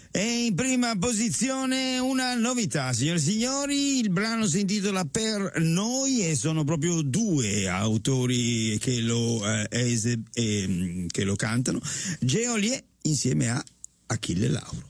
E in prima posizione una novità, signore e signori, il brano si intitola Per Noi e sono proprio due autori che lo cantano, Geolier insieme a Achille Lauro.